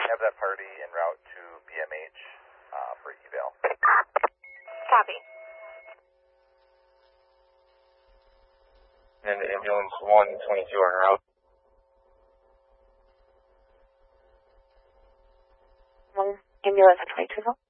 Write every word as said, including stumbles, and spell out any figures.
have that party en route to B M H uh, for eval. Copy. And ambulance one twenty-two en route. One ambulance twenty-two.